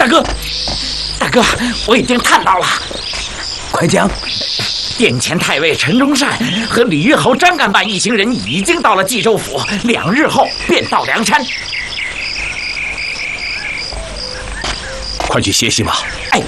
大哥，大哥，我已经看到了。 快讲！ 殿前太尉陈忠善和李玉侯张干办一行人已经到了冀州府，2日后便到梁山。 快去歇息吧。 哎。